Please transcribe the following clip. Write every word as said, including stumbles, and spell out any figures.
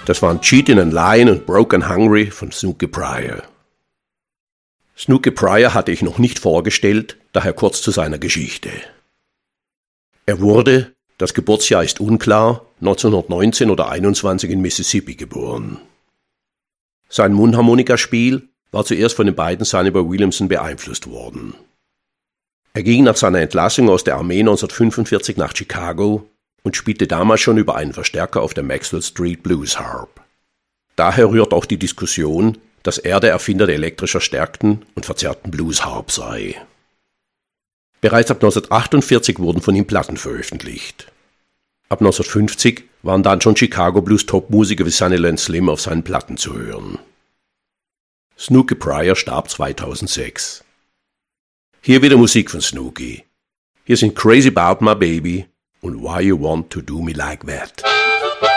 Das waren Cheatin' and Lyin' und Broke and Hungry von Snooky Pryor. Snooky Pryor hatte ich noch nicht vorgestellt, daher kurz zu seiner Geschichte. Er wurde, das Geburtsjahr ist unklar, neunzehnhundertneunzehn oder einundzwanzig in Mississippi geboren. Sein Mundharmonikaspiel war zuerst von den beiden Sonny Boy Williamson beeinflusst worden. Er ging nach seiner Entlassung aus der Armee neunzehnhundertfünfundvierzig nach Chicago und spielte damals schon über einen Verstärker auf der Maxwell Street Blues Harp. Daher rührt auch die Diskussion, dass er der Erfinder der elektrisch verstärkten und verzerrten Blues Harp sei. Bereits ab neunzehnhundertachtundvierzig wurden von ihm Platten veröffentlicht. Ab neunzehnhundertfünfzig waren dann schon Chicago Blues Topmusiker wie Sunnyland Slim auf seinen Platten zu hören. Snooky Pryor starb zweitausendsechs. Hier wieder Musik von Snooky. Hier sind Crazy About My Baby und Why You Want to Do Me Like That.